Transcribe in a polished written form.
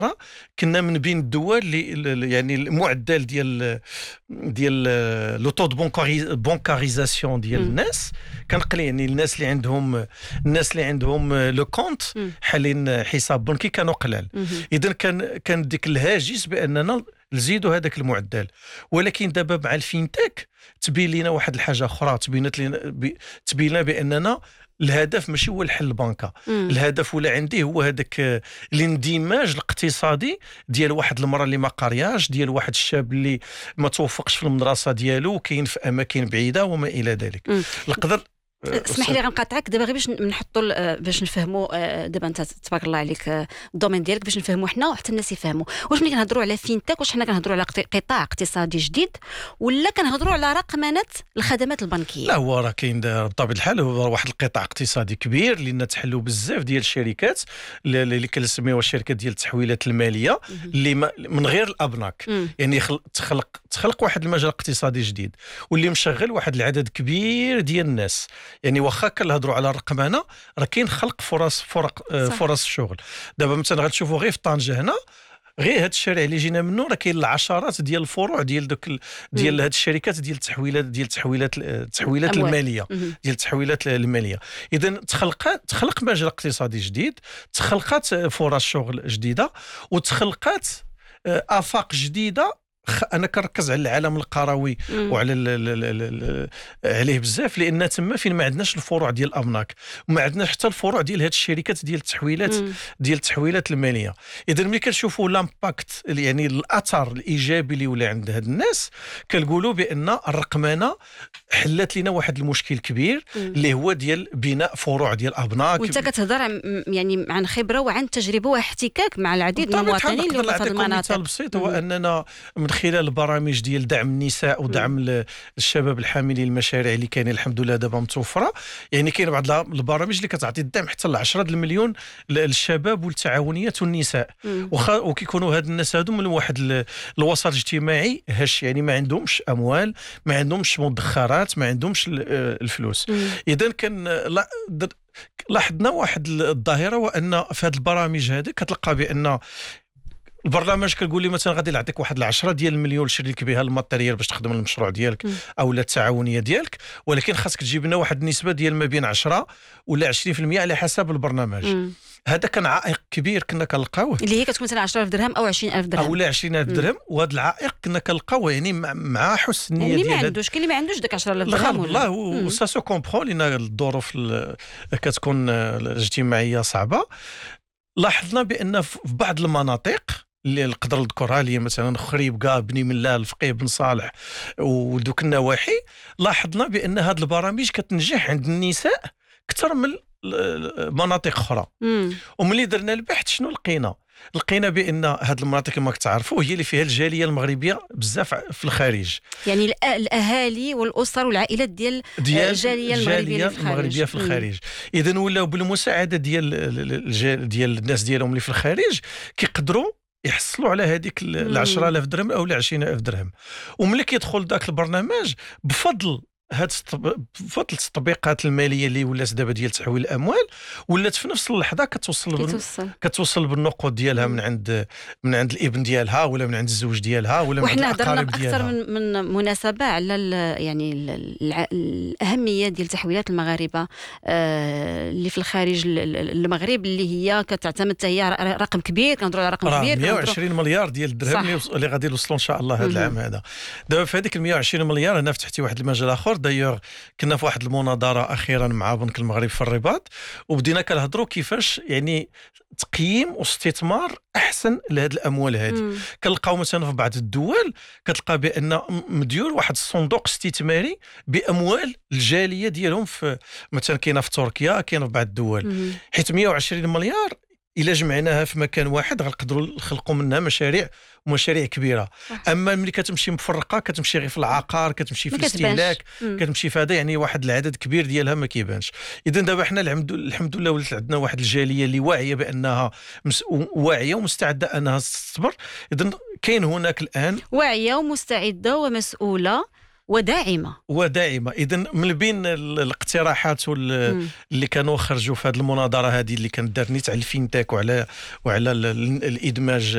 كنا من بين الدول اللي يعني المعدل ديال لو تو دو بونكاريزاسيون ديال الناس كان قليل. يعني الناس اللي عندهم لو كونت حالين حساب بنكي كانوا قلال. اذا كان ديك الهاجس باننا نزيدوا هذاك المعدل. ولكن دابا مع الفينتك تبين لنا واحد الحاجه اخرى، تبين لنا باننا الهدف ماشي هو الحل البنكه. الهدف ولا عندي هو هذاك الاندماج الاقتصادي ديال واحد المراه اللي ما قارياش، ديال واحد الشاب اللي ما توفقش في المدرسه ديالو، كاين في اماكن بعيده وما الى ذلك. نقدر اسمح لي غنقاطعك دابا غير باش نحطوا باش نفهموا. دابا انت تبارك الله عليك الدومين ديالك باش نفهموا حنا وحتى الناس يفهموا. واش ملي كنهضروا على فينتك واش حنا كنهضروا على قطاع اقتصادي جديد ولا كنهضروا على رقمنه الخدمات البنكيه؟ لا، هو راه كاين بطبيعه الحال هو واحد القطاع اقتصادي كبير اللي تحلوا بزاف ديال الشركات اللي كنسميوها الشركات ديال التحويلات الماليه اللي من غير الابناك. يعني تخلق واحد المجال اقتصادي جديد واللي مشغل واحد العدد كبير ديال الناس. يعني واخا كنهضروا على الرقمنه راه كاين خلق فرص الشغل. دابا مثلا غتشوفوا غير في طنجه هنا، غير هذا الشارع اللي جينا منه راه كاين العشرات ديال الفروع ديال ديال هذه الشركات ديال التحويلات الماليه ديال التحويلات الماليه. اذا تخلق مجال اقتصادي جديد، تخلقات فرص شغل جديده، وتخلقات افاق جديده. انا كنركز على العالم القروي وعلى عليه بزاف، لان تما فين ما عندناش الفروع ديال الابناك وما عندناش حتى الفروع ديال هاد الشركات ديال التحويلات الماليه. اذا ملي كنشوفوا لامباكت يعني الاثر الايجابي اللي ولا عند هاد الناس، كنقولوا بان الرقمنه حلت لنا واحد المشكل كبير اللي هو ديال بناء فروع ديال الابناك. وانت كتهضر يعني عن خبره وعن تجربه واحتكاك مع العديد من المواطنين اللي في هذه المناطق. مثال بسيط هو اننا من خلال البرامج ديال دعم النساء ودعم الشباب الحاملين المشاريع اللي كاينين الحمد لله دابا متوفره. يعني كاين بعض البرامج اللي كتعطي الدعم حتى ل 10 المليون للشباب والتعاونيات والنساء. وكيكونوا هاد الناس هادو من واحد الوسط الاجتماعي هش، يعني ما عندهمش اموال، ما عندهمش مدخرات، ما عندهمش الفلوس. اذا كان لاحظنا واحد الظاهره، وان في هاد البرامج هذه كتلقى بان البرنامج كنقول لي مثلا غادي نعطيك واحد 10 ديال المليون شريك بها الماتيريال باش تخدم المشروع ديالك او التعاونيه ديالك، ولكن خاصك تجيب لنا واحد النسبه ديال ما بين 10 ولا 20% على حسب البرنامج. هذا كان عائق كبير كنا كنلقاوه، اللي هي كتكون مثلا 10,000 درهم او 20,000 درهم او 20,000 درهم. وهذا العائق كنا كنلقاوه يعني مع حسن النيه اللي ديال ما عندوش، كاين اللي ما عندوش داك 10,000 درهم والله وساسو كومبرون لان الظروف كتكون الاجتماعيه صعبه. لاحظنا بان في بعض المناطق اللي نقدر نذكرها اللي مثلا خريبكا، بني ملال، الفقيه بن صالح ودوك النواحي، لاحظنا بان هذه البرامج كتنجح عند النساء اكثر من مناطق اخرى. وملي درنا البحث شنو لقينا بان هذه المناطق كما كتعرفوا هي اللي فيها الجاليه المغربيه بزاف في الخارج. يعني الاهالي والاسر والعائلات ديال الجاليه المغربيه في الخارج. اذا ولاو بالمساعده ديال الناس ديالهم اللي في الخارج كيقدروا يحصلوا على هذيك 10,000 درهم او 20,000 درهم. وملي كيدخل ذاك البرنامج بفضل التطبيقات الماليه اللي ولات دابا ديال تحويل الاموال، ولات في نفس اللحظه كتوصل بالنقود ديالها من عند الابن ديالها ولا من عند الزوج ديالها ولا من عند الاقارب ديالها. وحنا هضرنا اكثر من مناسبه على يعني الاهميه ديال تحويلات المغاربه اللي في الخارج المغرب، اللي هي كتعتمد حتى هي رقم كبير. كنهضروا على رقم كبير 120 مليار ديال الدرهم اللي غادي يوصلوا ان شاء الله هذا العام هذا. دابا في هذيك 120 مليار انا فتحتي واحد المجال اخر. دايوغ كنا في واحد المناظره اخيرا مع بنك المغرب في الرباط، وبدينا كنهضروا كيفاش يعني تقييم واستثمار احسن لهذه الاموال هذه. كنلقاو مثلا في بعض الدول كتلقى بان مديور واحد الصندوق استثماري باموال الجاليه ديالهم، في مثلا كاينه في تركيا، كاينه في بعض الدول، حيت 120 مليار إلا جمعناها في مكان واحد غنقدروا نخلقوا منها مشاريع كبيره. اما ملي كتمشي مفرقه، كتمشي غير في العقار، كتمشي في الاستهلاك، كتمشي في هذا، يعني واحد العدد كبير ديالها ما كيبانش. اذا دابا حنا الحمد لله ولات عندنا واحد الجاليه اللي واعيه بانها واعيه ومستعده انها تستثمر. اذا كاين هناك الان واعيه ومستعده ومسؤوله وداعمه. اذا من بين الاقتراحات اللي كانوا خرجوا في هذه المناظره هذه اللي كانت دارت على الفينتك وعلى الادماج